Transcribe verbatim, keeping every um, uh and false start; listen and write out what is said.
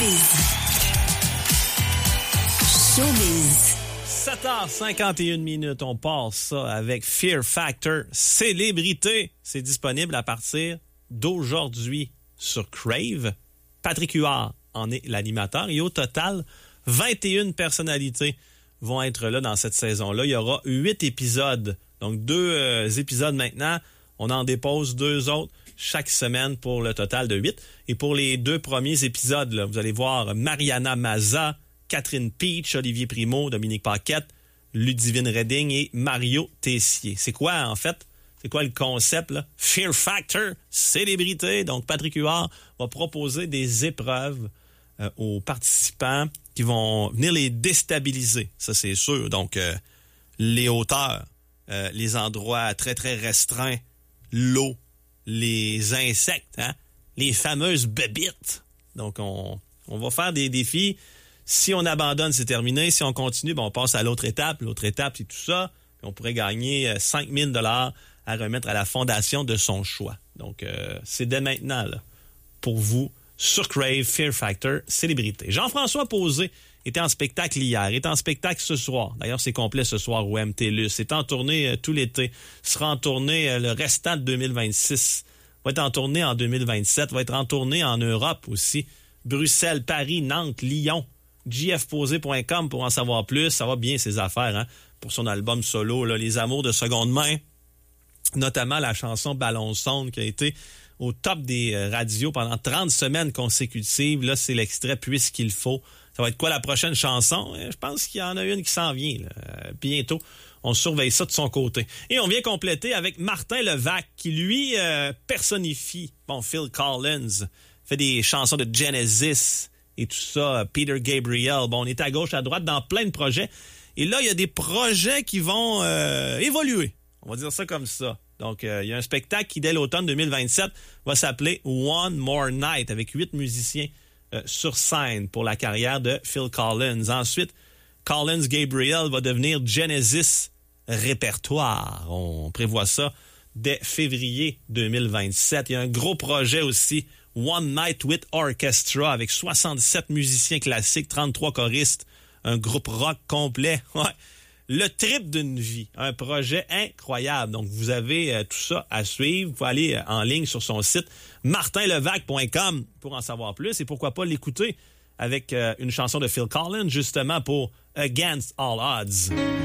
Showbiz. Showbiz. sept heures cinquante et une minutes, on passe ça avec Fear Factor, célébrité. C'est disponible à partir d'aujourd'hui sur Crave. Patrick Huard en est l'animateur et au total, vingt et une personnalités vont être là dans cette saison-là. Il y aura huit épisodes, donc deux euh, épisodes maintenant. On en dépose deux autres chaque semaine pour le total de huit. Et pour les deux premiers épisodes, là, vous allez voir Mariana Mazza, Catherine Peach, Olivier Primo, Dominique Paquette, Ludivine Redding et Mario Tessier. C'est quoi, en fait? C'est quoi le concept, là? Fear Factor, célébrité. Donc, Patrick Huard va proposer des épreuves euh, aux participants qui vont venir les déstabiliser. Ça, c'est sûr. Donc, euh, les hauteurs, euh, les endroits très, très restreints, l'eau, les insectes, hein? Les fameuses bébites. Donc, on, on va faire des défis. Si on abandonne, c'est terminé. Si on continue, ben on passe à l'autre étape. L'autre étape, c'est tout ça. Puis on pourrait gagner cinq mille dollars à remettre à la fondation de son choix. Donc, euh, c'est dès maintenant là, pour vous sur Crave, Fear Factor, célébrité. Jean-François Posé était en spectacle hier, est en spectacle ce soir. D'ailleurs, c'est complet ce soir au M T L U S. C'est en tournée euh, tout l'été. Sera en tournée euh, le restant de deux mille vingt-six. Va être en tournée en deux mille vingt-sept. Va être en tournée en Europe aussi. Bruxelles, Paris, Nantes, Lyon. j f posé point com pour en savoir plus. Ça va bien ses affaires, hein? Pour son album solo, là, Les Amours de seconde main. Notamment la chanson Ballon sonde qui a été au top des radios pendant trente semaines consécutives. Là, c'est l'extrait Puisqu'il faut. Ça va être quoi la prochaine chanson? Je pense qu'il y en a une qui s'en vient là. Bientôt. On surveille ça de son côté. Et on vient compléter avec Martin Levac qui, lui, euh, personnifie bon, Phil Collins, fait des chansons de Genesis et tout ça, Peter Gabriel. Bon, on est à gauche, à droite dans plein de projets. Et là, il y a des projets qui vont euh, évoluer. On va dire ça comme ça. Donc, euh, il y a un spectacle qui, dès l'automne deux mille vingt-sept, va s'appeler One More Night avec huit musiciens euh, sur scène pour la carrière de Phil Collins. Ensuite, Collins Gabriel va devenir Genesis Répertoire. On prévoit ça dès février deux mille vingt-sept. Il y a un gros projet aussi, One Night with Orchestra, avec soixante-dix-sept musiciens classiques, trente-trois choristes, un groupe rock complet. Ouais. Le trip d'une vie, un projet incroyable. Donc, vous avez euh, tout ça à suivre. Vous pouvez aller euh, en ligne sur son site martin levac point com pour en savoir plus. Et pourquoi pas l'écouter avec euh, une chanson de Phil Collins, justement pour Against All Odds.